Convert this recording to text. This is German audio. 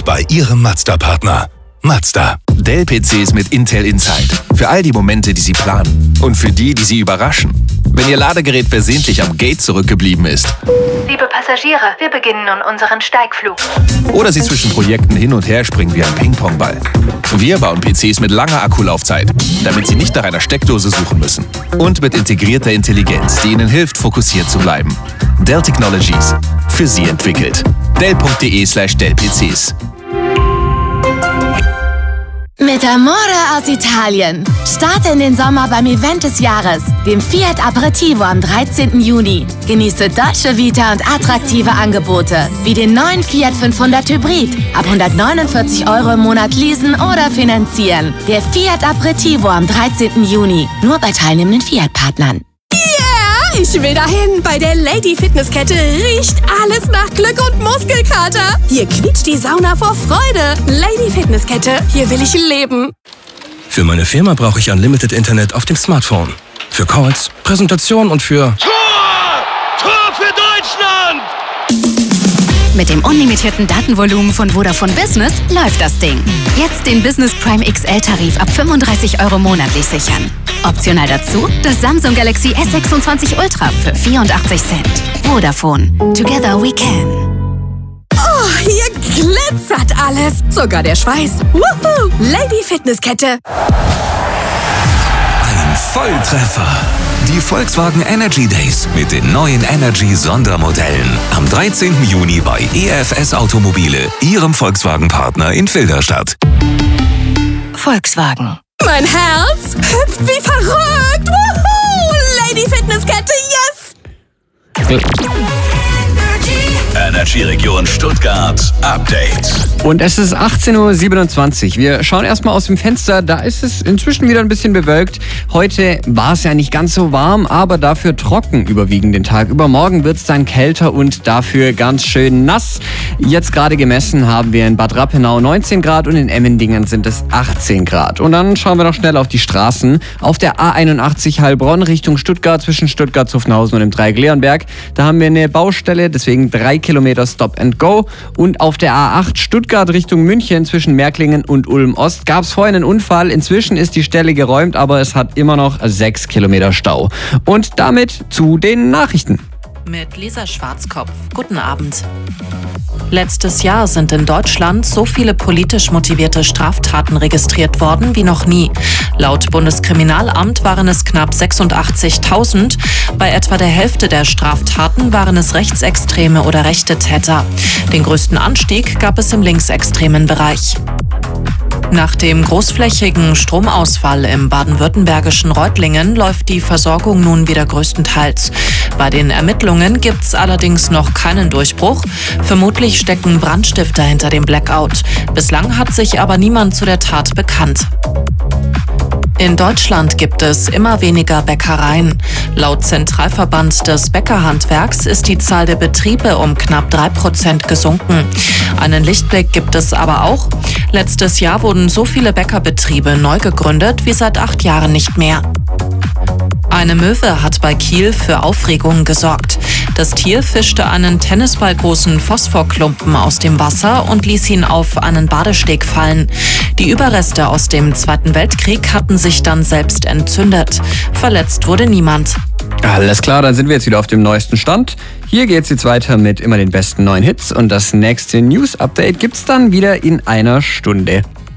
jetzt bei Ihrem Mazda-Partner. Mazda. Dell-PCs mit Intel Inside. Für all die Momente, die Sie planen. Und für die Sie überraschen. Wenn Ihr Ladegerät versehentlich am Gate zurückgeblieben ist. Liebe Passagiere, wir beginnen nun unseren Steigflug. Oder Sie zwischen Projekten hin und her springen wie ein Ping-Pong-Ball. Wir bauen PCs mit langer Akkulaufzeit, damit Sie nicht nach einer Steckdose suchen müssen. Und mit integrierter Intelligenz, die Ihnen hilft, fokussiert zu bleiben. Dell Technologies. Für Sie entwickelt. Dell.de/Dell-PCs. Mit Amore aus Italien. Starte in den Sommer beim Event des Jahres, dem Fiat Aperitivo am 13. Juni. Genieße Dolce Vita und attraktive Angebote, wie den neuen Fiat 500 Hybrid. Ab 149 € im Monat leasen oder finanzieren. Der Fiat Aperitivo am 13. Juni. Nur bei teilnehmenden Fiat-Partnern. Ich will dahin. Bei der Lady Fitnesskette riecht alles nach Glück und Muskelkater. Hier quietscht die Sauna vor Freude. Lady Fitnesskette, hier will ich leben. Für meine Firma brauche ich Unlimited Internet auf dem Smartphone. Für Calls, Präsentationen und für... Tor für Deutschland! Mit dem unlimitierten Datenvolumen von Vodafone Business läuft das Ding. Jetzt den Business Prime XL-Tarif ab 35 € monatlich sichern. Optional dazu das Samsung Galaxy S26 Ultra für 84 Cent. Vodafone. Together we can. Oh, hier glitzert alles. Sogar der Schweiß. Wuhu! Lady Fitnesskette. Ein Volltreffer. Die Volkswagen Energy Days mit den neuen Energy Sondermodellen. Am 13. Juni bei EFS Automobile, Ihrem Volkswagen-Partner in Filderstadt. Volkswagen. Mein Herz hüpft wie verrückt. Wuhu! Lady Fitnesskette, yes! Energy-Region Stuttgart Update. Und es ist 18:27 Uhr. Wir schauen erstmal aus dem Fenster. Da ist es inzwischen wieder ein bisschen bewölkt. Heute war es ja nicht ganz so warm, aber dafür trocken überwiegend den Tag über. Morgen wird es dann kälter und dafür ganz schön nass. Jetzt gerade gemessen haben wir in Bad Rappenau 19 Grad und in Emmendingen sind es 18 Grad. Und dann schauen wir noch schnell auf die Straßen. Auf der A81 Heilbronn Richtung Stuttgart zwischen Stuttgart-Zuffenhausen und dem Dreieck Leonberg. Da haben wir eine Baustelle, deswegen 3 Kilometer Stop and Go. Und auf der A8 Stuttgart Richtung München zwischen Märklingen und Ulm-Ost gab es vorhin einen Unfall. Inzwischen ist die Stelle geräumt, aber es hat immer noch 6 Kilometer Stau. Und damit zu den Nachrichten. Mit Lisa Schwarzkopf. Guten Abend. Letztes Jahr sind in Deutschland so viele politisch motivierte Straftaten registriert worden wie noch nie. Laut Bundeskriminalamt waren es knapp 86.000. Bei etwa der Hälfte der Straftaten waren es rechtsextreme oder rechte Täter. Den größten Anstieg gab es im linksextremen Bereich. Nach dem großflächigen Stromausfall im baden-württembergischen Reutlingen läuft die Versorgung nun wieder größtenteils. Bei den Ermittlungen gibt's allerdings noch keinen Durchbruch. Vermutlich stecken Brandstifter hinter dem Blackout. Bislang hat sich aber niemand zu der Tat bekannt. In Deutschland gibt es immer weniger Bäckereien. Laut Zentralverband des Bäckerhandwerks ist die Zahl der Betriebe um knapp 3% gesunken. Einen Lichtblick gibt es aber auch. Letztes Jahr wurden so viele Bäckerbetriebe neu gegründet wie seit 8 Jahren nicht mehr. Eine Möwe hat bei Kiel für Aufregung gesorgt. Das Tier fischte einen tennisballgroßen Phosphorklumpen aus dem Wasser und ließ ihn auf einen Badesteg fallen. Die Überreste aus dem Zweiten Weltkrieg hatten sich dann selbst entzündet. Verletzt wurde niemand. Alles klar, dann sind wir jetzt wieder auf dem neuesten Stand. Hier geht's jetzt weiter mit immer den besten neuen Hits und das nächste News-Update gibt's dann wieder in einer Stunde.